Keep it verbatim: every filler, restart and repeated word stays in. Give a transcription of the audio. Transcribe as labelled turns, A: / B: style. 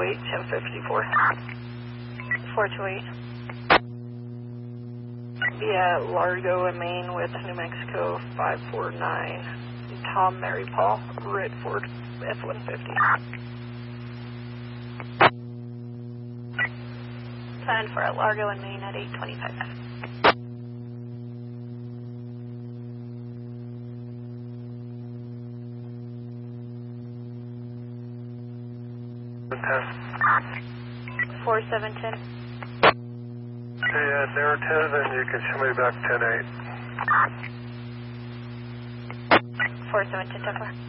A: eight, ten fifty-four.
B: four two eight.
A: Be at Largo and Maine with New Mexico five four nine. Tom, Mary, Paul, Redford, F one fifty.
B: Plan for at Largo and Maine at eight twenty-five. four seven ten.
C: Okay, uh, narrative, and you can show me back ten eight.
B: four seven ten, ten four.